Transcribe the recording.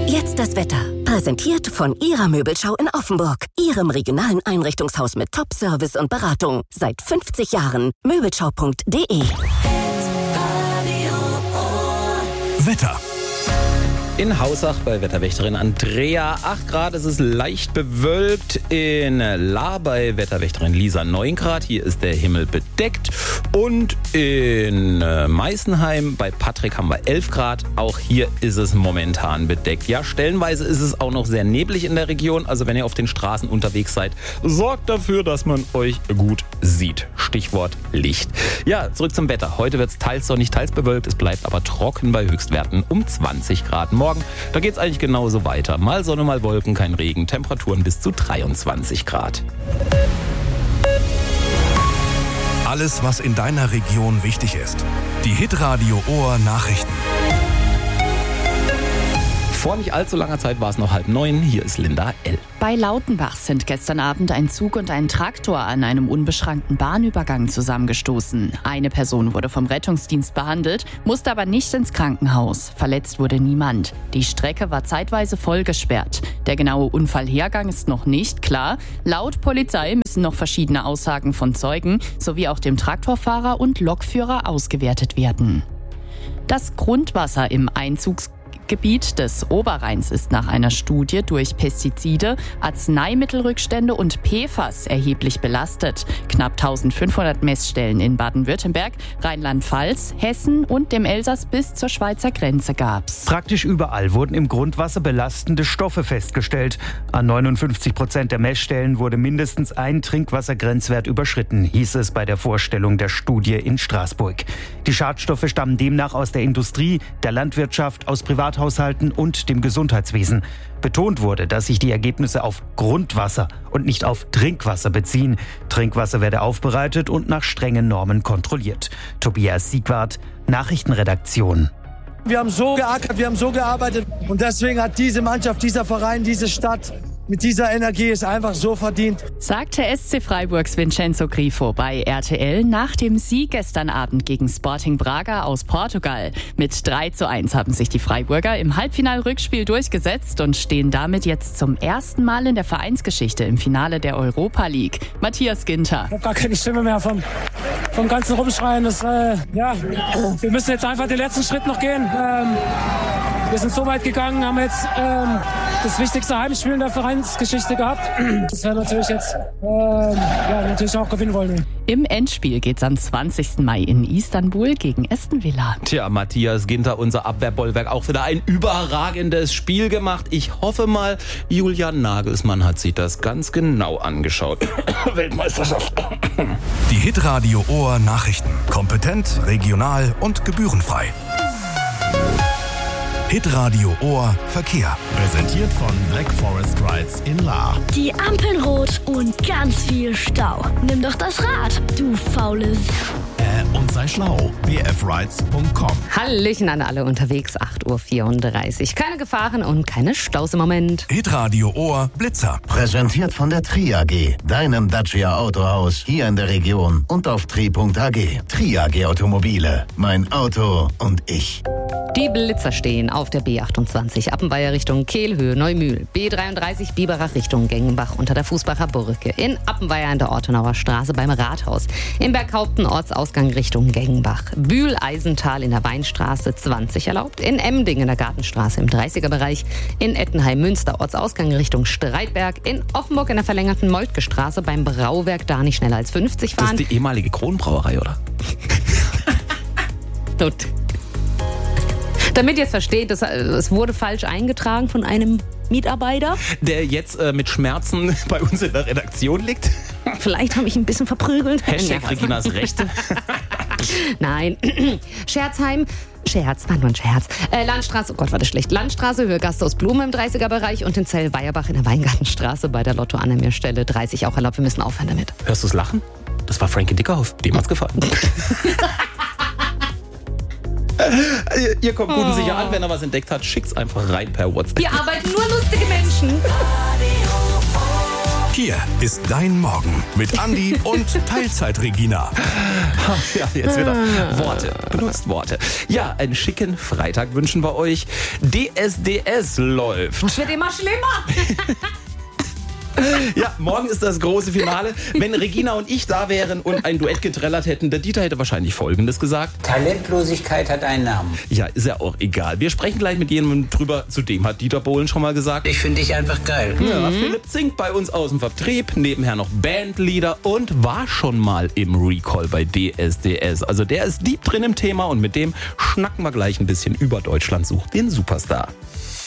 Jetzt das Wetter. Präsentiert von Ihrer Möbelschau in Offenburg. Ihrem regionalen Einrichtungshaus mit Top-Service und Beratung. Seit 50 Jahren. Möbelschau.de. Wetter. In Hausach bei Wetterwächterin Andrea 8 Grad, es ist leicht bewölkt. In Lahr bei Wetterwächterin Lisa 9 Grad, hier ist der Himmel bedeckt. Und in Meißenheim bei Patrick haben wir 11 Grad, auch hier ist es momentan bedeckt. Ja, stellenweise ist es auch noch sehr neblig in der Region, also wenn ihr auf den Straßen unterwegs seid, sorgt dafür, dass man euch gut sieht. Stichwort Licht. Ja, zurück zum Wetter. Heute wird es teils sonnig, teils bewölkt, es bleibt aber trocken bei Höchstwerten um 20 Grad. Morgen, da geht es eigentlich genauso weiter. Mal Sonne, mal Wolken, kein Regen. Temperaturen bis zu 23 Grad. Alles, was in deiner Region wichtig ist. Die Hitradio Ohr Nachrichten. Vor nicht allzu langer Zeit war es noch 8:30. Hier ist Linda L. Bei Lautenbach sind gestern Abend ein Zug und ein Traktor an einem unbeschrankten Bahnübergang zusammengestoßen. Eine Person wurde vom Rettungsdienst behandelt, musste aber nicht ins Krankenhaus. Verletzt wurde niemand. Die Strecke war zeitweise voll gesperrt. Der genaue Unfallhergang ist noch nicht klar. Laut Polizei müssen noch verschiedene Aussagen von Zeugen sowie auch dem Traktorfahrer und Lokführer ausgewertet werden. Das Grundwasser im Einzugsgebiet des Oberrheins ist nach einer Studie durch Pestizide, Arzneimittelrückstände und PFAS erheblich belastet. Knapp 1500 Messstellen in Baden-Württemberg, Rheinland-Pfalz, Hessen und dem Elsass bis zur Schweizer Grenze gab's. Praktisch überall wurden im Grundwasser belastende Stoffe festgestellt. An 59% der Messstellen wurde mindestens ein Trinkwassergrenzwert überschritten, hieß es bei der Vorstellung der Studie in Straßburg. Die Schadstoffe stammen demnach aus der Industrie, der Landwirtschaft, aus Privathaushalten und dem Gesundheitswesen. Betont wurde, dass sich die Ergebnisse auf Grundwasser und nicht auf Trinkwasser beziehen. Trinkwasser werde aufbereitet und nach strengen Normen kontrolliert. Tobias Siegwart, Nachrichtenredaktion. Wir haben so geackert, wir haben so gearbeitet und deswegen hat diese Mannschaft, dieser Verein, diese Stadt mit dieser Energie es einfach so verdient. Sagte SC Freiburgs Vincenzo Grifo bei RTL nach dem Sieg gestern Abend gegen Sporting Braga aus Portugal. Mit 3:1 haben sich die Freiburger im Halbfinalrückspiel durchgesetzt und stehen damit jetzt zum ersten Mal in der Vereinsgeschichte im Finale der Europa League. Matthias Ginter. Ich habe gar keine Stimme mehr vom ganzen Rumschreien. Wir müssen jetzt einfach den letzten Schritt noch gehen. Wir sind so weit gegangen, haben jetzt das wichtigste Heimspiel in der Vereinsgeschichte gehabt. Das werden wir natürlich jetzt natürlich auch gewinnen wollen. Im Endspiel geht's am 20. Mai in Istanbul gegen Aston Villa. Tja, Matthias Ginter, unser Abwehrbollwerk, auch wieder ein überragendes Spiel gemacht. Ich hoffe mal, Julian Nagelsmann hat sich das ganz genau angeschaut. Weltmeisterschaft. Die Hitradio Ohr Nachrichten. Kompetent, regional und gebührenfrei. Hitradio Ohr Verkehr. Präsentiert von Black Forest Rides in Lahr. Die Ampeln rot und ganz viel Stau. Nimm doch das Rad, du faule Und sei schlau. bfrides.com. Hallöchen an alle unterwegs, 8:34 Uhr. Keine Gefahren und keine Staus im Moment. Hitradio Ohr Blitzer. Präsentiert von der Tri AG, deinem Dacia Autohaus hier in der Region und auf tri.ag. Tri AG Automobile, mein Auto und ich. Die Blitzer stehen auf der B28 Appenweier Richtung Kehlhöhe Neumühl, B33 Biberach Richtung Gengenbach unter der Fußbacher Brücke, in Appenweier an der Ortenauer Straße beim Rathaus, in Berghaupten Ortsausgang Richtung Gengenbach, Bühl-Eisental in der Weinstraße 20 erlaubt, in Emding in der Gartenstraße im 30er-Bereich, in Ettenheim-Münster Ortsausgang Richtung Streitberg, in Offenburg in der verlängerten Moltke-Straße beim Brauwerk da nicht schneller als 50 fahren. Das ist die ehemalige Kronbrauerei, oder? Gut. Damit ihr es versteht, es wurde falsch eingetragen von einem Mitarbeiter. Der jetzt mit Schmerzen bei uns in der Redaktion liegt. Vielleicht habe ich ihn ein bisschen verprügelt. Hashtag Reginas Rechte. Nein. Scherzheim. Scherz, war nur ein Scherz. Landstraße, oh Gott, war das schlecht. Landstraße, Höhe Gasthaus Blume im 30er-Bereich und in Zell-Weierbach in der Weingartenstraße bei der Lotto-Annemeer-Stelle 30 auch erlaubt. Wir müssen aufhören damit. Hörst du es lachen? Das war Frankie Dickerhoff. Dem hat's gefallen. Ihr kommt gut und sicher an, wenn er was entdeckt hat, schickt's einfach rein per WhatsApp. Wir arbeiten nur lustige Menschen. Hier ist dein Morgen mit Andi und Teilzeit-Regina. Ja, jetzt wieder Worte. Benutzt Worte. Ja, einen schicken Freitag wünschen wir euch. DSDS läuft. Es wird immer schlimmer. Ja, morgen ist das große Finale. Wenn Regina und ich da wären und ein Duett getrellert hätten, der Dieter hätte wahrscheinlich Folgendes gesagt. Talentlosigkeit hat einen Namen. Ja, ist ja auch egal. Wir sprechen gleich mit jemandem drüber. Zudem hat Dieter Bohlen schon mal gesagt. Ich finde dich einfach geil. Ja, Philipp singt bei uns aus dem Vertrieb, nebenher noch Bandleader und war schon mal im Recall bei DSDS. Also der ist deep drin im Thema und mit dem schnacken wir gleich ein bisschen über Deutschland sucht den Superstar.